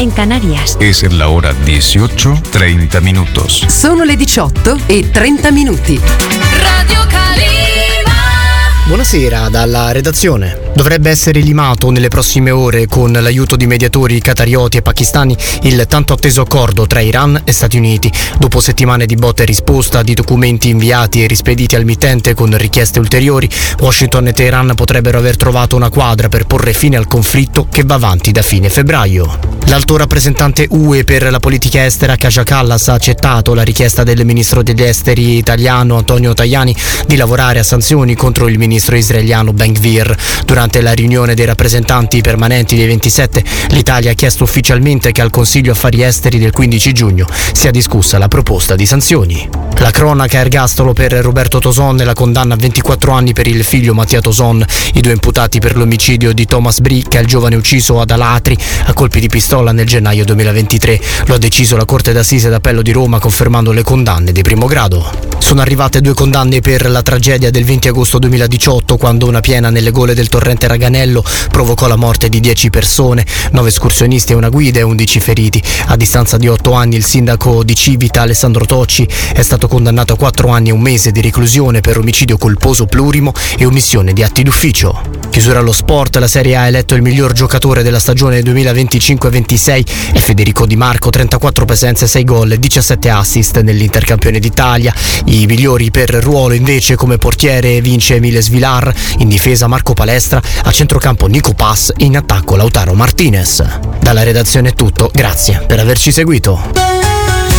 en Canarias. Es la hora 18:30 minutos. Sono le 18:30. Radio Calima. Buonasera dalla redazione. Dovrebbe essere limato nelle prossime ore, con l'aiuto di mediatori qatarioti e pakistani, il tanto atteso accordo tra Iran e Stati Uniti. Dopo settimane di botta e risposta, di documenti inviati e rispediti al mittente con richieste ulteriori, Washington e Teheran potrebbero aver trovato una quadra per porre fine al conflitto che va avanti da fine febbraio. L'alto rappresentante UE per la politica estera Kaja Kallas ha accettato la richiesta del ministro degli esteri italiano Antonio Tajani di lavorare a sanzioni contro il ministro israeliano Ben-Gvir. Durante la riunione dei rappresentanti permanenti dei 27, l'Italia ha chiesto ufficialmente che al Consiglio Affari Esteri del 15 giugno sia discussa la proposta di sanzioni. La cronaca ergastolo per Roberto Toson e la condanna a 24 anni per il figlio Mattia Toson, i due imputati per l'omicidio di Thomas Bricca, il giovane ucciso ad Alatri a colpi di pistola nel gennaio 2023. Lo ha deciso la Corte d'Assise d'Appello di Roma, confermando le condanne di primo grado. Sono arrivate 2 condanne per la tragedia del 20 agosto 2018, quando una piena nelle gole del torrente Raganello provocò la morte di 10 persone, 9 escursionisti e una guida e 11 feriti. A distanza di 8 anni il sindaco di Civita, Alessandro Tocci, è stato condannato a 4 anni e 1 mese di reclusione per omicidio colposo plurimo e omissione di atti d'ufficio. Chiusura allo sport, la Serie A ha eletto il miglior giocatore della stagione 2025-26 è Federico Di Marco, 34 presenze, 6 gol e 17 assist nell'Intercampione d'Italia. I migliori per ruolo invece, come portiere vince Miles Vilar, in difesa Marco Palestra, a centrocampo Nico Pass e in attacco Lautaro Martinez. Dalla redazione è tutto, grazie per averci seguito.